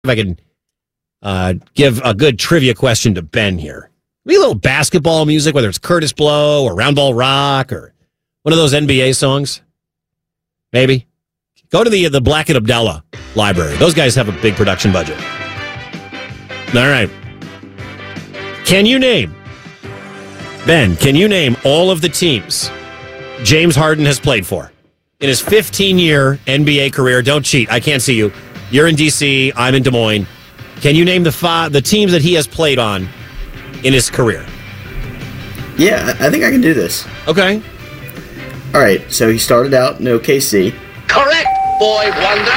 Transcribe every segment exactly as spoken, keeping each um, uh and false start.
if I can uh, give a good trivia question to Ben here. Maybe a little basketball music, whether it's Curtis Blow or Round Ball Rock or one of those N B A songs. Maybe. Go to the the Black and Abdallah library. Those guys have a big production budget. All right. Can you name, Ben, can you name all of the teams James Harden has played for in his fifteen-year N B A career? Don't cheat. I can't see you. You're in D C. I'm in Des Moines. Can you name the five, the teams that he has played on in his career? Yeah, I think I can do this. Okay. All right, so he started out in O K C. Correct, boy wonder.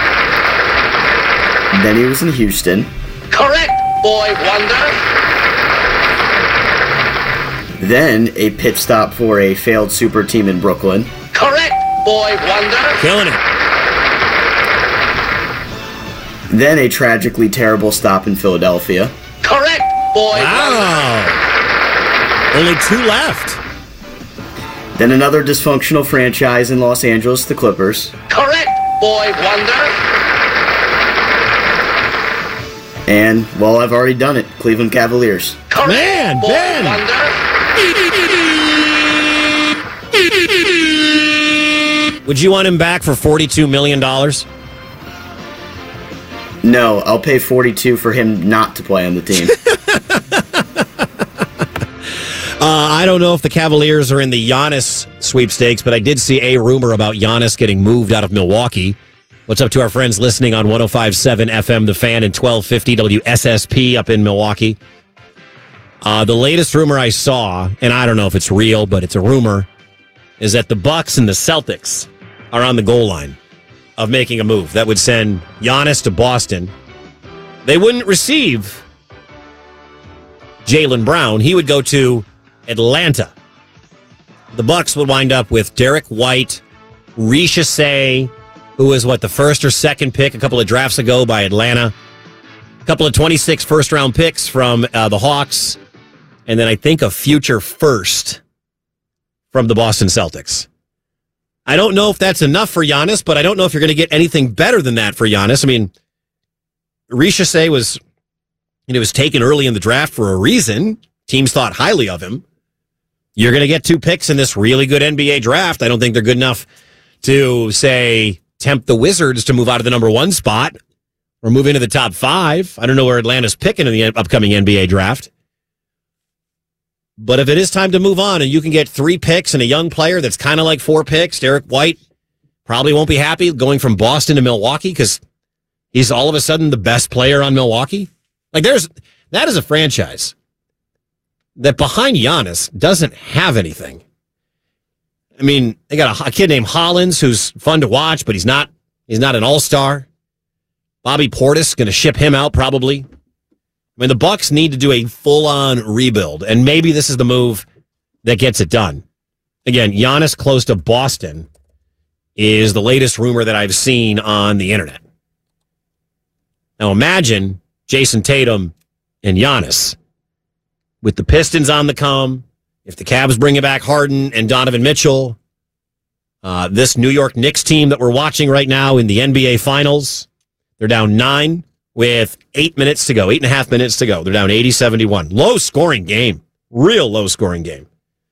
Then he was in Houston. Correct, boy wonder. Then a pit stop for a failed super team in Brooklyn. Correct, boy wonder. Killing it. Then a tragically terrible stop in Philadelphia. Correct, boy Wow. wonder. Only two left. Then another dysfunctional franchise in Los Angeles, the Clippers. Correct, boy wonder. And, well, I've already done it, Cleveland Cavaliers. Correct, Man, boy Ben. wonder. Would you want him back for forty-two million dollars? No, I'll pay forty-two for him not to play on the team. Uh, I don't know if the Cavaliers are in the Giannis sweepstakes, but I did see a rumor about Giannis getting moved out of Milwaukee. What's up to our friends listening on one oh five point seven F M The Fan and twelve fifty W S S P up in Milwaukee? Uh, the latest rumor I saw, and I don't know if it's real, but it's a rumor, is that the Bucks and the Celtics are on the goal line of making a move that would send Giannis to Boston. They wouldn't receive Jaylen Brown. He would go to Atlanta. The Bucks would wind up with Derek White, Risha Say, who was, what, the first or second pick a couple of drafts ago by Atlanta. A couple of twenty-six first-round picks from uh, the Hawks. And then I think a future first from the Boston Celtics. I don't know if that's enough for Giannis, but I don't know if you're going to get anything better than that for Giannis. I mean, Risha Say was, you know, was taken early in the draft for a reason. Teams thought highly of him. You're going to get two picks in this really good N B A draft. I don't think they're good enough to, say, tempt the Wizards to move out of the number one spot or move into the top five. I don't know where Atlanta's picking in the upcoming N B A draft. But if it is time to move on and you can get three picks and a young player that's kind of like four picks, Derek White probably won't be happy going from Boston to Milwaukee because he's all of a sudden the best player on Milwaukee. Like, there's that is a franchise that behind Giannis doesn't have anything. I mean, they got a, a kid named Hollins who's fun to watch, but he's not he's not an all-star. Bobby Portis going to ship him out probably. I mean, the Bucks need to do a full-on rebuild, and maybe this is the move that gets it done. Again, Giannis close to Boston is the latest rumor that I've seen on the internet. Now imagine Jason Tatum and Giannis with the Pistons on the come. If the Cavs bring back Harden and Donovan Mitchell, uh, this New York Knicks team that we're watching right now in the N B A Finals, they're down nine with eight minutes to go, eight and a half minutes to go. They're down eighty seventy-one. Low-scoring game. Real low-scoring game.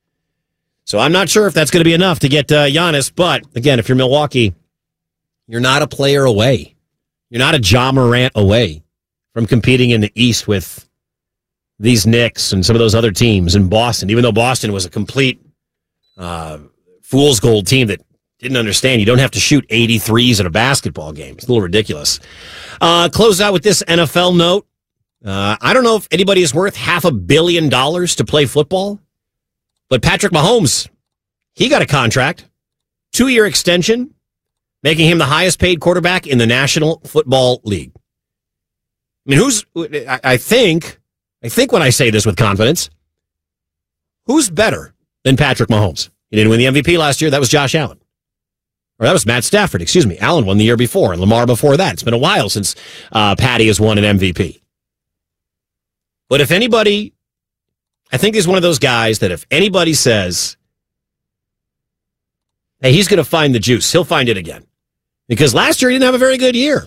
So I'm not sure if that's going to be enough to get uh, Giannis, but, again, if you're Milwaukee, you're not a player away. You're not a Ja Morant away from competing in the East with these Knicks and some of those other teams in Boston, even though Boston was a complete uh, fool's gold team that didn't understand you don't have to shoot eighty-threes at a basketball game. It's a little ridiculous. Uh, close out with this N F L note. Uh, I don't know if anybody is worth half a billion dollars to play football, but Patrick Mahomes, he got a contract, two-year extension, making him the highest paid quarterback in the National Football League. I mean, who's, I, I think... I think when I say this with confidence, who's better than Patrick Mahomes? He didn't win the M V P last year. That was Josh Allen. Or that was Matt Stafford. Excuse me. Allen won the year before, and Lamar before that. It's been a while since uh, Patty has won an M V P. But if anybody, I think he's one of those guys that if anybody says, hey, he's going to find the juice, he'll find it again. Because last year he didn't have a very good year.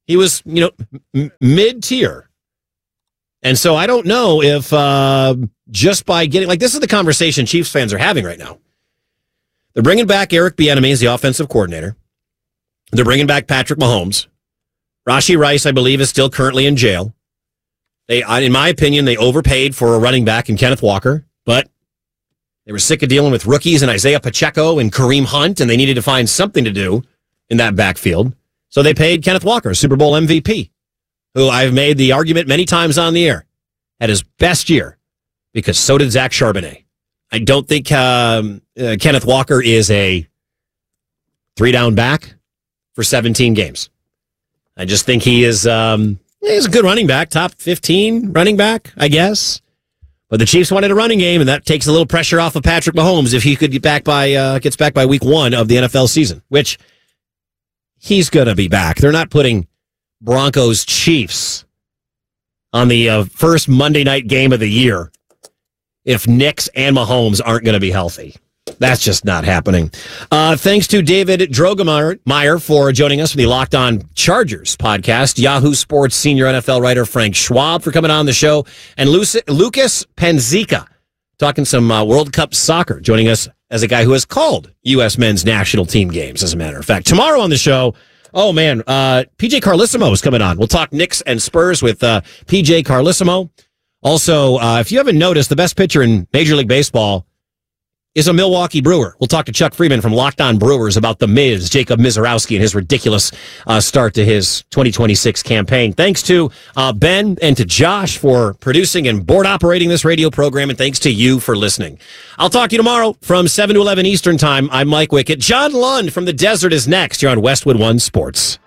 He was, you know, m- mid-tier. And so I don't know if uh, just by getting, like, this is the conversation Chiefs fans are having right now. They're bringing back Eric Bieniemy as the offensive coordinator. They're bringing back Patrick Mahomes. Rashee Rice, I believe, is still currently in jail. They, in my opinion, they overpaid for a running back in Kenneth Walker, but they were sick of dealing with rookies and Isaiah Pacheco and Kareem Hunt, and they needed to find something to do in that backfield. So they paid Kenneth Walker, Super Bowl M V P, who I've made the argument many times on the air, had his best year, because so did Zach Charbonnet. I don't think um, uh, Kenneth Walker is a three-down back for seventeen games. I just think he is um, he's a good running back, top fifteen running back, I guess. But the Chiefs wanted a running game, and that takes a little pressure off of Patrick Mahomes if he could get back by uh, gets back by week one of the N F L season, which he's going to be back. They're not putting Broncos Chiefs on the uh, first Monday night game of the year if Knicks and Mahomes aren't going to be healthy. That's just not happening. Uh, thanks to David Drogemeyer for joining us for the Locked On Chargers podcast. Yahoo Sports senior N F L writer Frank Schwab for coming on the show. And Lucas Panzica talking some uh, World Cup soccer, joining us as a guy who has called U S men's national team games, as a matter of fact. Tomorrow on the show, oh man, uh, P J Carlesimo is coming on. We'll talk Knicks and Spurs with uh, P J Carlesimo. Also, uh, if you haven't noticed, the best pitcher in Major League Baseball is a Milwaukee Brewer. We'll talk to Chuck Freeman from Locked On Brewers about the Miz, Jacob Mizorowski, and his ridiculous uh, start to his twenty twenty-six campaign. Thanks to uh, Ben and to Josh for producing and board operating this radio program, and thanks to you for listening. I'll talk to you tomorrow from seven to eleven Eastern Time. I'm Mike Wickett. John Lund from the Desert is next. You're on Westwood One Sports.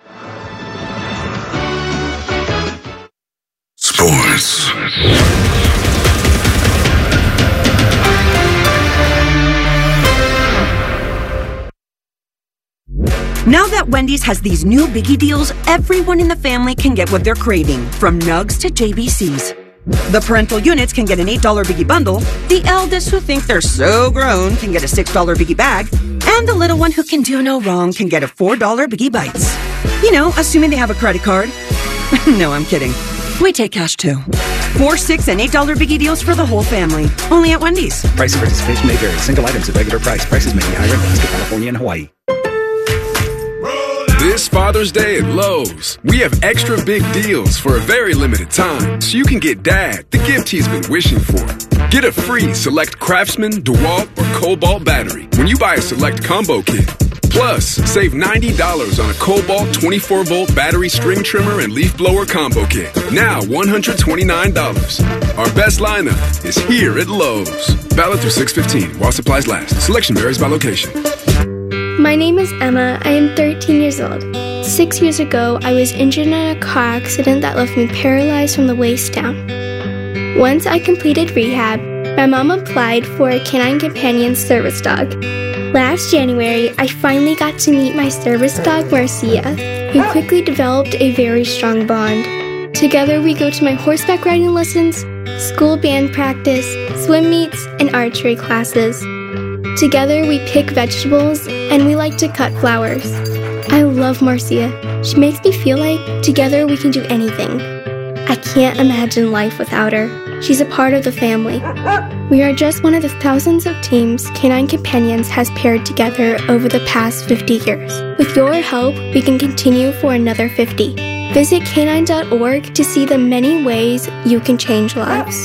Sports. Now that Wendy's has these new Biggie deals, everyone in the family can get what they're craving, from nugs to J B Cs. The parental units can get an eight dollar Biggie bundle, the eldest who think they're so grown can get a six dollar Biggie bag, and the little one who can do no wrong can get a four dollar Biggie Bites. You know, assuming they have a credit card. No, I'm kidding. We take cash too. Four, six, and eight dollar Biggie deals for the whole family. Only at Wendy's. Price and participation may vary. Single items at regular price. Prices may be higher in Alaska, California, and Hawaii. This Father's Day at Lowe's, we have extra big deals for a very limited time, so you can get Dad the gift he's been wishing for. Get a free Select Craftsman, DeWalt, or Cobalt battery when you buy a Select Combo Kit. Plus, save ninety dollars on a Cobalt twenty-four volt battery string trimmer and leaf blower combo kit. Now one hundred twenty-nine dollars. Our best lineup is here at Lowe's. Valid through six fifteen while supplies last. Selection varies by location. My name is Emma. I am thirteen years old. Six years ago, I was injured in a car accident that left me paralyzed from the waist down. Once I completed rehab, my mom applied for a Canine Companion service dog. Last January, I finally got to meet my service dog, Marcia, who quickly developed a very strong bond. Together, we go to my horseback riding lessons, school band practice, swim meets, and archery classes. Together, we pick vegetables, and we like to cut flowers. I love Marcia. She makes me feel like together we can do anything. I can't imagine life without her. She's a part of the family. We are just one of the thousands of teams Canine Companions has paired together over the past fifty years. With your help, we can continue for another fifty. Visit canine dot org to see the many ways you can change lives.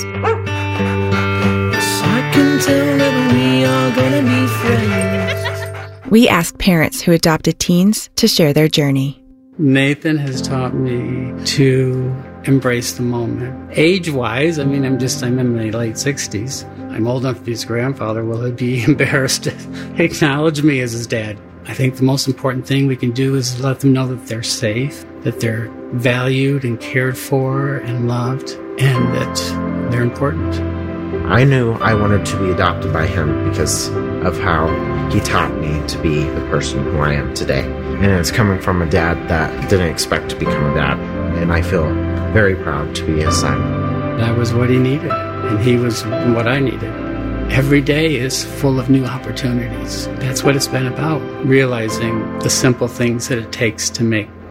We asked parents who adopted teens to share their journey. Nathan has taught me to embrace the moment. Age-wise, I mean, I'm just, I'm in my late sixties. I'm old enough to be his grandfather. Will he be embarrassed to acknowledge me as his dad? I think the most important thing we can do is let them know that they're safe, that they're valued and cared for and loved, and that they're important. I knew I wanted to be adopted by him because of how he taught me to be the person who I am today. And it's coming from a dad that didn't expect to become a dad. And I feel very proud to be his son. That was what he needed, and he was what I needed. Every day is full of new opportunities. That's what it's been about, realizing the simple things that it takes to make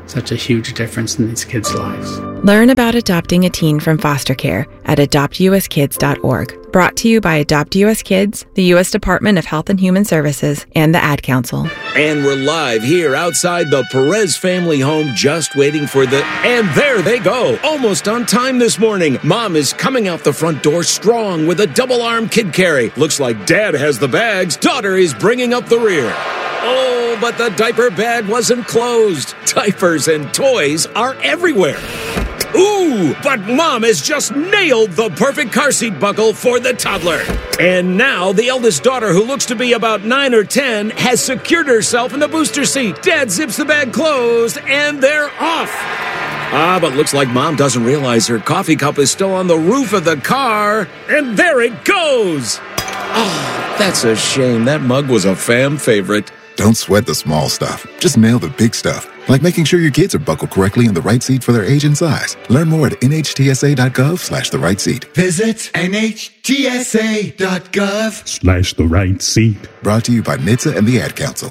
such a huge difference in these kids' lives. Learn about adopting a teen from foster care at adopt u s kids dot org. Brought to you by Adopt U S Kids, the U S Department of Health and Human Services, and the Ad Council. And we're live here outside the Perez family home, just waiting for the... And there they go, almost on time this morning. Mom is coming out the front door strong with a double-arm kid carry. Looks like Dad has the bags. Daughter is bringing up the rear. Oh, but the diaper bag wasn't closed. Diapers and toys are everywhere. Ooh, but Mom has just nailed the perfect car seat buckle for the toddler. And now the eldest daughter, who looks to be about nine or ten, has secured herself in the booster seat. Dad zips the bag closed, and they're off. Ah, but looks like Mom doesn't realize her coffee cup is still on the roof of the car. And there it goes. Oh, that's a shame. That mug was a fam favorite. Don't sweat the small stuff. Just nail the big stuff. Like making sure your kids are buckled correctly in the right seat for their age and size. Learn more at N H T S A dot gov slash the right seat. Visit N H T S A dot gov Slash the right seat. Brought to you by N H T S A and the Ad Council.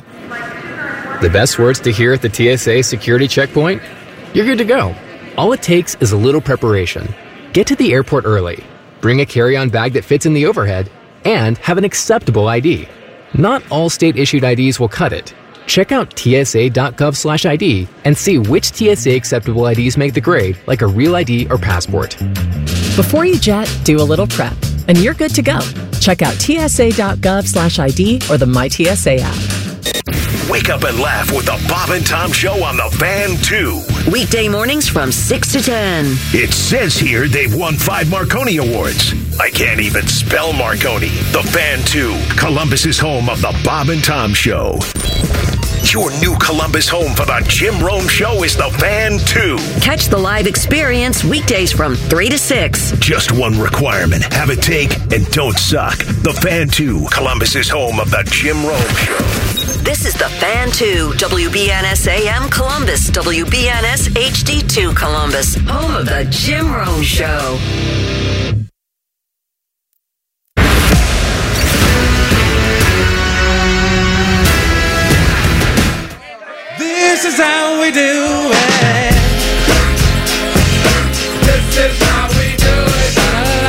The best words to hear at the T S A security checkpoint? You're good to go. All it takes is a little preparation. Get to the airport early. Bring a carry-on bag that fits in the overhead. And have an acceptable I D. Not all state-issued I Ds will cut it. Check out T S A dot gov slash I D and see which T S A acceptable I Ds make the grade, like a real I D or passport. Before you jet, do a little prep, and you're good to go. Check out T S A dot gov slash I D or the My T S A app. Wake up and laugh with the Bob and Tom Show on the Fan two. Weekday mornings from six to ten. It says here they've won five Marconi Awards. I can't even spell Marconi. The Fan two, Columbus's home of the Bob and Tom Show. Your new Columbus home for the Jim Rome Show is the Fan two. Catch the live experience weekdays from three to six. Just one requirement. Have a take and don't suck. The Fan two, Columbus's home of the Jim Rome Show. This is the Fan two, W B N S A M Columbus, W B N S H D two Columbus, home of the Jim Rome Show. This is how we do it. This is how we do it. La,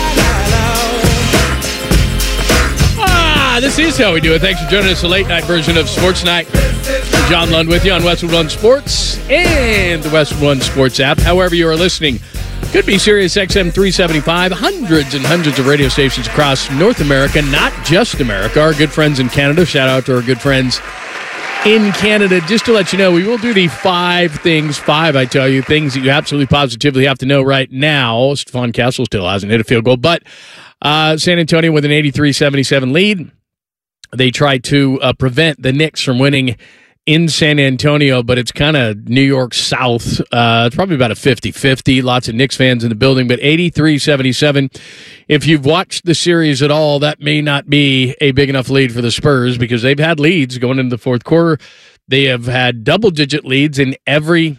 la, la, la, la. Ah, this is how we do it. Thanks for joining us, the late night version of Sports Night. John Lund with you on Westwood One Sports and the Westwood One Sports app. However you are listening, could be Sirius X M three seventy-five, hundreds and hundreds of radio stations across North America, not just America. Our good friends in Canada. Shout out to our good friends in Canada. Just to let you know, we will do the five things, five, I tell you, things that you absolutely positively have to know right now. Stephon Castle still hasn't hit a field goal, but uh, San Antonio with an eighty-three seventy-seven lead. They tried to uh, prevent the Knicks from winning in San Antonio, but it's kind of New York South. Uh, it's probably about a fifty-fifty. Lots of Knicks fans in the building, but eighty-three seventy-seven. If you've watched the series at all, that may not be a big enough lead for the Spurs because they've had leads going into the fourth quarter. They have had double-digit leads in every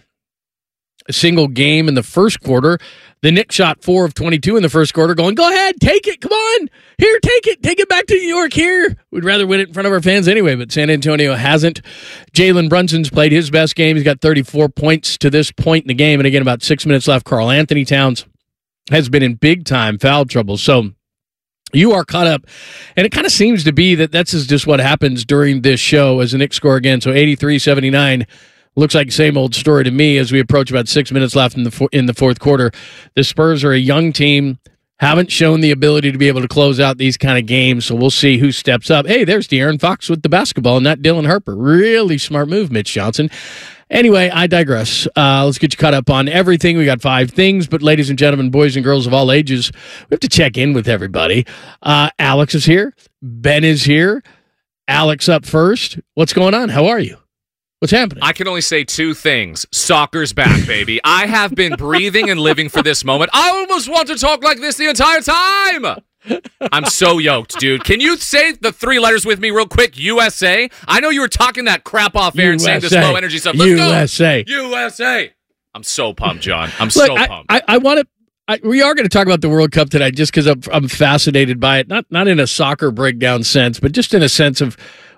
single game in the first quarter. The Knicks shot four of twenty-two in the first quarter, going, go ahead, take it, come on. Here, take it. Take it back to New York here. We'd rather win it in front of our fans anyway, but San Antonio hasn't. Jalen Brunson's played his best game. He's got thirty-four points to this point in the game, and again, about six minutes left. Karl Anthony Towns has been in big-time foul trouble, so you are caught up, and it kind of seems to be that that's just what happens during this show as the Knicks score again, so eighty-three seventy-nine. Looks like the same old story to me as we approach about six minutes left in the in the fourth quarter. The Spurs are a young team, haven't shown the ability to be able to close out these kind of games, so we'll see who steps up. Hey, there's De'Aaron Fox with the basketball, not Dylan Harper. Really smart move, Mitch Johnson. Anyway, I digress. Uh, let's get you caught up on everything. We got five things, but ladies and gentlemen, boys and girls of all ages, we have to check in with everybody. Uh, Alex is here. Ben is here. Alex up first. What's going on? How are you? What's happening? I can only say two things. Soccer's back, baby. I have been breathing and living for this moment. I almost want to talk like this the entire time. I'm so yoked, dude. Can you say the three letters with me real quick? U S A? I know you were talking that crap off air and saying this low energy stuff. Let's U S A. go. U S A. I'm so pumped, John. I'm Look, so I, pumped. I, I want to. I, we are going to talk about the World Cup tonight just because I'm, I'm fascinated by it. Not not in a soccer breakdown sense, but just in a sense of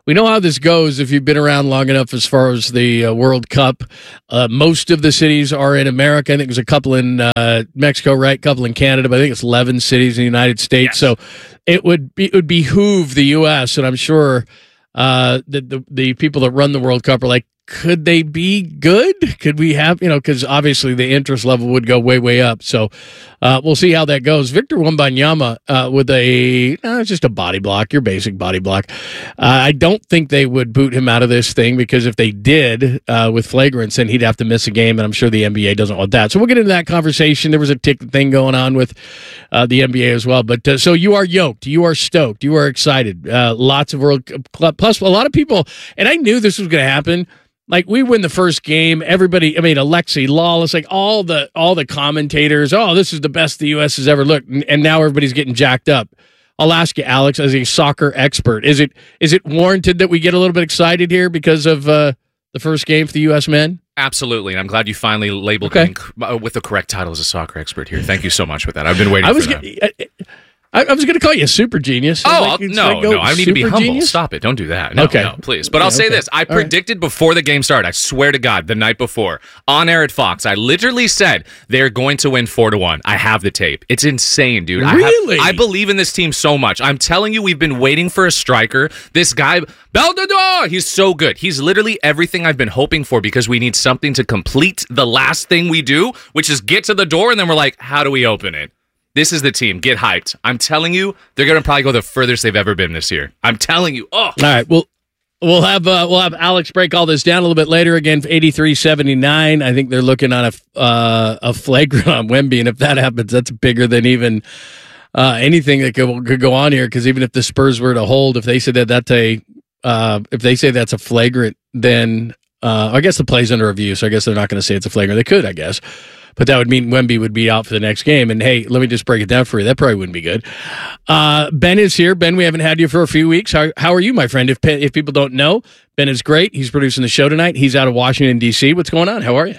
we know how this goes if you've been around long enough as far as the uh, World Cup. Uh, most of the cities are in America. I think there's a couple in uh, Mexico, right? A couple in Canada, but I think it's eleven cities in the United States. Yes. So it would be, it would behoove the U S, and I'm sure uh, that the, the people that run the World Cup are like, could they be good? Could we have, you know, because obviously the interest level would go way, way up. So uh, we'll see how that goes. Victor Wembanyama uh, with a, uh, it's just a body block, your basic body block. Uh, I don't think they would boot him out of this thing because if they did uh, with flagrants, then he'd have to miss a game, and I'm sure the N B A doesn't want that. So we'll get into that conversation. There was a tick thing going on with uh, the N B A as well. But uh, so you are yoked. You are stoked. You are excited. Uh, lots of World Cup. Plus, a lot of people, and I knew this was going to happen. Like, we win the first game, everybody, I mean, Alexi, Lawless, like all the all the commentators, oh, this is the best the U S has ever looked, and, and now everybody's getting jacked up. I'll ask you, Alex, as a soccer expert, is it is it warranted that we get a little bit excited here because of uh, the first game for the U S men? Absolutely, and I'm glad you finally labeled okay. me uh, with the correct title as a soccer expert here. Thank you so much for that. I've been waiting I was for gonna, that. I, I, I was going to call you a super genius. Oh, like, no, no, I need to be humble. Genius? Stop it. Don't do that. No, okay. no, please. But yeah, I'll say okay. this. I All predicted right. before the game started, I swear to God, the night before, on air at Fox, I literally said they're going to win four to one. I have the tape. It's insane, dude. Really? I, have, I believe in this team so much. I'm telling you, we've been waiting for a striker. This guy, Beldador, he's so good. He's literally everything I've been hoping for because we need something to complete the last thing we do, which is get to the door, and then we're like, how do we open it? This is the team. Get hyped. I'm telling you, they're going to probably go the furthest they've ever been this year. I'm telling you. Oh. All right. Well, we'll have uh, we'll have Alex break all this down a little bit later. Again, eighty-three seventy-nine. I think they're looking on a uh, a flagrant on Wemby, and if that happens, that's bigger than even uh, anything that could, could go on here. Because even if the Spurs were to hold, if they said that that's a uh, if they say that's a flagrant, then uh, I guess the play's under review, so I guess they're not going to say it's a flagrant. They could, I guess. But that would mean Wemby would be out for the next game. And, hey, let me just break it down for you. That probably wouldn't be good. Uh, Ben is here. Ben, we haven't had you for a few weeks. How, how are you, my friend? If if people don't know, Ben is great. He's producing the show tonight. He's out of Washington, D C. What's going on? How are you?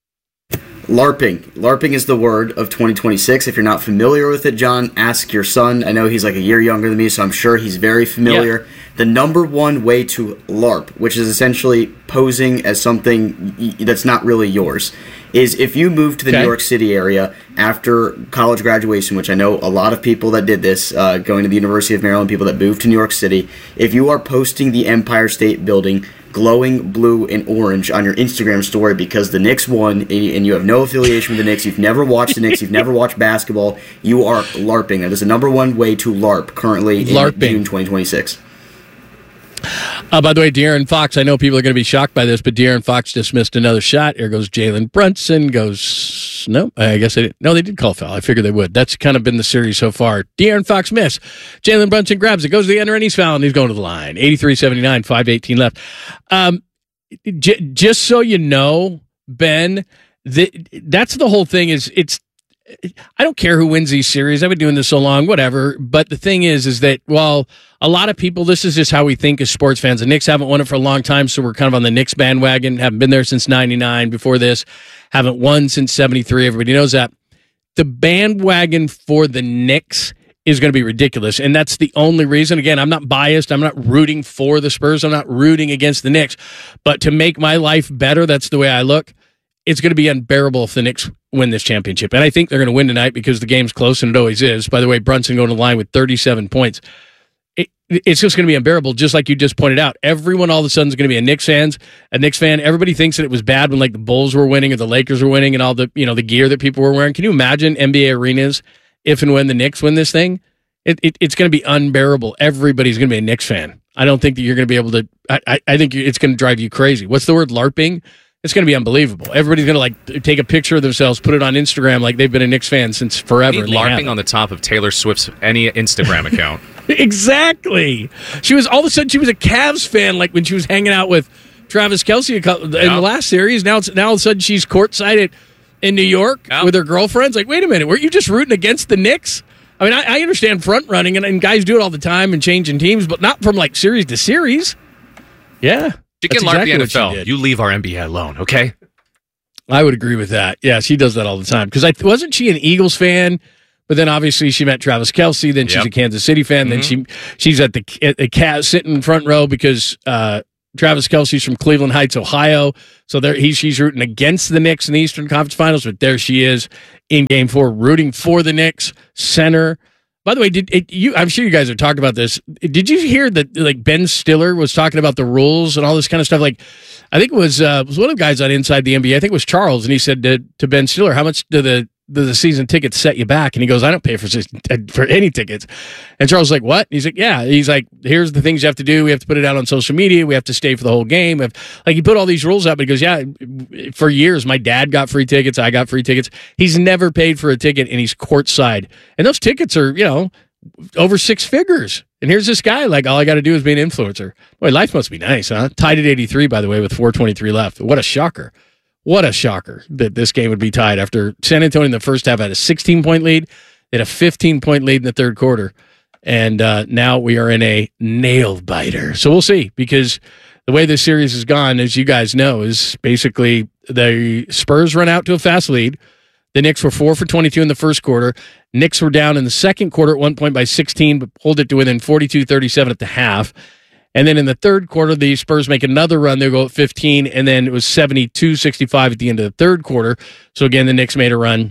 LARPing. LARPing is the word of twenty twenty-six. If you're not familiar with it, John, ask your son. I know he's like a year younger than me, so I'm sure he's very familiar. Yeah. The number one way to LARP, which is essentially posing as something that's not really yours, is if you move to the okay. New York City area after college graduation, which I know a lot of people that did this, uh, going to the University of Maryland, people that moved to New York City, if you are posting the Empire State Building glowing blue and orange on your Instagram story because the Knicks won and you have no affiliation with the Knicks, you've never watched the Knicks, you've never watched basketball, you are LARPing. That is the number one way to LARP currently in LARPing. June twenty twenty-six. Uh, by the way, De'Aaron Fox, I know people are going to be shocked by this, but De'Aaron Fox just missed another shot. Here goes Jalen Brunson. Goes, no, I guess they didn't. No, they did call foul. I figured they would. That's kind of been the series so far. De'Aaron Fox missed. Jalen Brunson grabs it, goes to the end, and he's fouled, and he's going to the line. eighty-three seventy-nine, five eighteen left. Um, j- just so you know, Ben, the, that's the whole thing is it's, I don't care who wins these series. I've been doing this so long, whatever. But the thing is, is that while a lot of people, this is just how we think as sports fans. The Knicks haven't won it for a long time, so we're kind of on the Knicks bandwagon. Haven't been there since ninety-nine. Before this, haven't won since seventy-three. Everybody knows that. The bandwagon for the Knicks is going to be ridiculous, and that's the only reason. Again, I'm not biased. I'm not rooting for the Spurs. I'm not rooting against the Knicks. But to make my life better, that's the way I look. It's going to be unbearable if the Knicks win this championship. And I think they're going to win tonight because the game's close, and it always is. By the way, Brunson going to the line with thirty-seven points. It, it's just going to be unbearable, just like you just pointed out. Everyone all of a sudden is going to be a Knicks fan. A Knicks fan. Everybody thinks that it was bad when like the Bulls were winning or the Lakers were winning and all the you know the gear that people were wearing. Can you imagine N B A arenas if and when the Knicks win this thing? It, it, it's going to be unbearable. Everybody's going to be a Knicks fan. I don't think that you're going to be able to. I, I, I think it's going to drive you crazy. What's the word? LARPing? It's going to be unbelievable. Everybody's going to like take a picture of themselves, put it on Instagram like they've been a Knicks fan since forever. Need LARPing on the top of Taylor Swift's any Instagram account. Exactly. She was all of a sudden she was a Cavs fan like when she was hanging out with Travis Kelce in yeah. the last series. Now it's now all of a sudden she's courtside at, in New York yeah. with her girlfriends. Like, wait a minute, were you just rooting against the Knicks? I mean, I, I understand front running and, and guys do it all the time and changing teams, but not from like series to series. Yeah. She can LARP the N F L. You leave our N B A alone, okay? I would agree with that. Yeah, she does that all the time. Because I wasn't she an Eagles fan But then obviously she met Travis Kelce. Then she's Yep. a Kansas City fan. Then Mm-hmm. she she's at the at the cat sitting in front row because uh, Travis Kelce's from Cleveland Heights, Ohio. So there he she's rooting against the Knicks in the Eastern Conference Finals. But there she is in Game Four, rooting for the Knicks. Center. By the way, did it, you? I'm sure you guys have talked about this. Did you hear that? Like Ben Stiller was talking about the rules and all this kind of stuff. Like, I think it was uh, was one of the guys on Inside the N B A. I think it was Charles, and he said to, to Ben Stiller, "How much do the do the season tickets set you back?" And he goes, "I don't pay for for any tickets." And Charles was like, "What?" And he's like, "Yeah." He's like, "Here's the things you have to do. We have to put it out on social media. We have to stay for the whole game." We have, like he put all these rules out, but he goes, "Yeah." For years, my dad got free tickets. I got free tickets. He's never paid for a ticket, and he's courtside. And those tickets are, you know, over six figures. And here's this guy, like, all I got to do is be an influencer. Boy, life must be nice, huh? Tied at eighty-three, by the way, with four twenty-three left. What a shocker. What a shocker that this game would be tied after San Antonio in the first half had a sixteen-point lead. They had a fifteen-point lead in the third quarter. And uh, now we are in a nail-biter. So we'll see, because the way this series has gone, as you guys know, is basically the Spurs run out to a fast lead. The Knicks were four for twenty-two in the first quarter. Knicks were down in the second quarter at one point by sixteen, but pulled it to within forty-two thirty-seven at the half. And then in the third quarter, the Spurs make another run. They go at fifteen, and then it was seventy-two sixty-five at the end of the third quarter. So again, the Knicks made a run.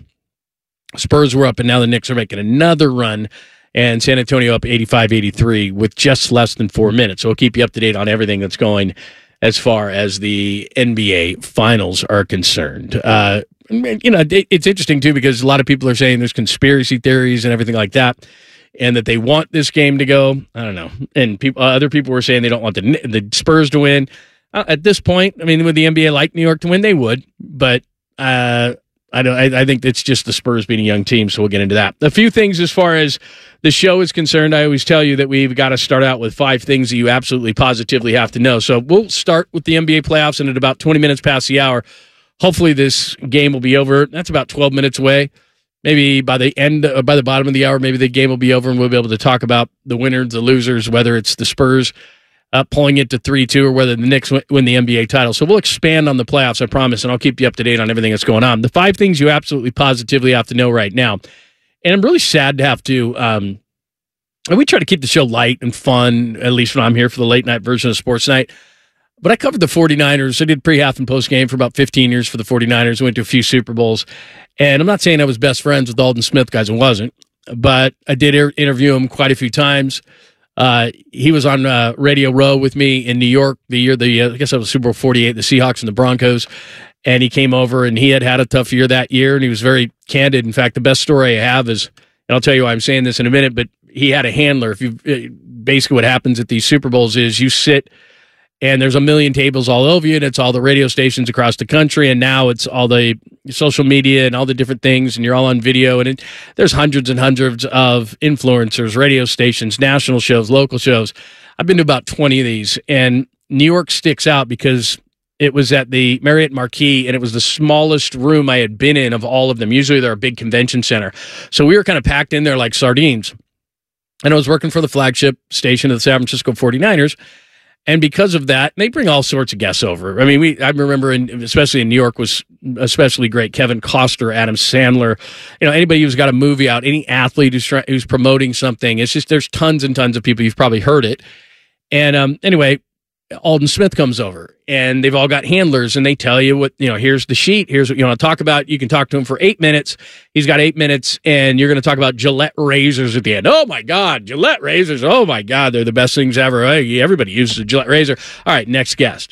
Spurs were up, and now the Knicks are making another run. And San Antonio up eighty-five eighty-three with just less than four minutes. So we'll keep you up to date on everything that's going as far as the N B A Finals are concerned. Uh, you know, it's interesting, too, because a lot of people are saying there's conspiracy theories and everything like that, and that they want this game to go. I don't know. And people, uh, other people were saying they don't want the, the Spurs to win. Uh, at this point, I mean, would the N B A like New York to win? They would. But uh, I don't. I, I think it's just the Spurs being a young team, so we'll get into that. A few things as far as the show is concerned. I always tell you that we've got to start out with five things that you absolutely positively have to know. So we'll start with the N B A playoffs, and at about twenty minutes past the hour, hopefully this game will be over. That's about twelve minutes away. Maybe by the end, uh, by the bottom of the hour, maybe the game will be over, and we'll be able to talk about the winners, the losers, whether it's the Spurs uh, pulling it to three two or whether the Knicks win the N B A title. So we'll expand on the playoffs, I promise, and I'll keep you up to date on everything that's going on. The five things you absolutely positively have to know right now. And I'm really sad to have to, um, and we try to keep the show light and fun, at least when I'm here for the late night version of Sports Night. But I covered the 49ers. I did pre-half and post-game for about fifteen years for the 49ers. I went to a few Super Bowls. And I'm not saying I was best friends with Aldon Smith, guys, I wasn't. But I did er- interview him quite a few times. Uh, he was on uh, Radio Row with me in New York the year, the uh, I guess that was Super Bowl forty-eight, the Seahawks and the Broncos. And he came over, and he had had a tough year that year, and he was very candid. In fact, the best story I have is, and I'll tell you why I'm saying this in a minute, but he had a handler. If you basically what happens at these Super Bowls is you sit, and there's a million tables all over you, and it's all the radio stations across the country, and now it's all the social media and all the different things, and you're all on video, and it, there's hundreds and hundreds of influencers, radio stations, national shows, local shows. I've been to about twenty of these, and New York sticks out because it was at the Marriott Marquis, and it was the smallest room I had been in of all of them. Usually they're a big convention center. So we were kind of packed in there like sardines. And I was working for the flagship station of the San Francisco 49ers. And because of that, they bring all sorts of guests over. I mean, we I remember, in, especially in New York, was especially great. Kevin Costner, Adam Sandler, you know, anybody who's got a movie out, any athlete who's try, who's promoting something. It's just there's tons and tons of people. You've probably heard it. And um, anyway, Aldon Smith comes over, and they've all got handlers, and they tell you what, you know, here's the sheet, here's what you want to talk about. You can talk to him for eight minutes. He's got eight minutes, and you're going to talk about Gillette razors at the end. Oh, my God, Gillette razors. Oh, my God, they're the best things ever. Hey, everybody uses a Gillette razor. All right, next guest.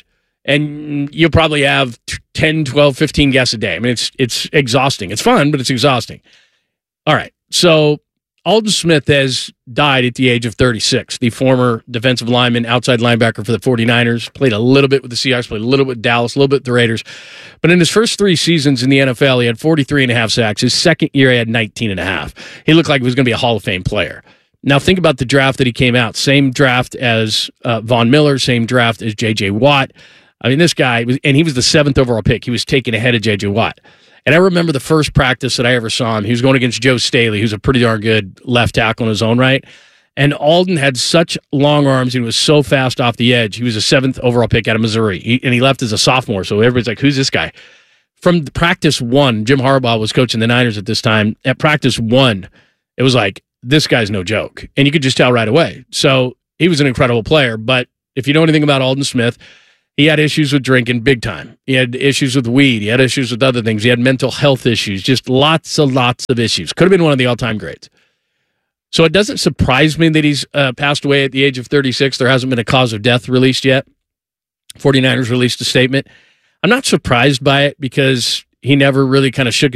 And you'll probably have ten, twelve, fifteen guests a day. I mean, it's it's exhausting. It's fun, but it's exhausting. All right, so Aldon Smith has died at the age of thirty-six, the former defensive lineman, outside linebacker for the 49ers, played a little bit with the Seahawks, played a little bit with Dallas, a little bit with the Raiders. But in his first three seasons in the N F L, he had forty-three and a half sacks. His second year, he had nineteen and a half. He looked like he was going to be a Hall of Fame player. Now, think about the draft that he came out. Same draft as uh, Von Miller, same draft as J J. Watt. I mean, this guy, was, and he was the seventh overall pick. He was taken ahead of J J. Watt. And I remember the first practice that I ever saw him. He was going against Joe Staley, who's a pretty darn good left tackle in his own right. And Aldon had such long arms and was so fast off the edge. He was a seventh overall pick out of Missouri, he, and he left as a sophomore. So everybody's like, who's this guy? From practice one, Jim Harbaugh was coaching the Niners at this time. At practice one, it was like, this guy's no joke. And you could just tell right away. So he was an incredible player. But if you know anything about Alden Smith, he had issues with drinking big time. He had issues with weed. He had issues with other things. He had mental health issues, just lots and lots of issues. Could have been one of the all-time greats. So it doesn't surprise me that he's uh, passed away at the age of thirty-six. There hasn't been a cause of death released yet. 49ers released a statement. I'm not surprised by it because he never really kind of shook